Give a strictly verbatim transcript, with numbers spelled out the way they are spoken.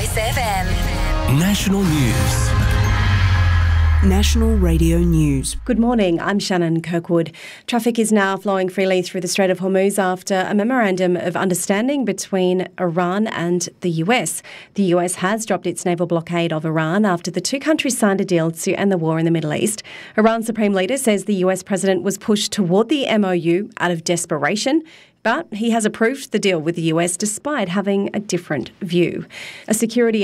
Kiss F M. National News. National Radio News. Good morning, I'm Shannon Kirkwood. Traffic is now flowing freely through the Strait of Hormuz after a memorandum of understanding between Iran and the U S. The U S has dropped its naval blockade of Iran after the two countries signed a deal to end the war in the Middle East. Iran's Supreme Leader says the U S President was pushed toward the M O U out of desperation, but he has approved the deal with the U S despite having a different view. A security